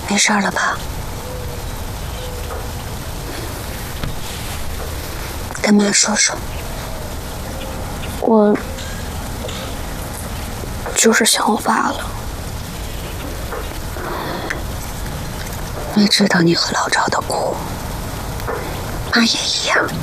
没事了吧？跟妈说说。 我就是想我爸了。 你知道你和老赵的苦，妈也一样。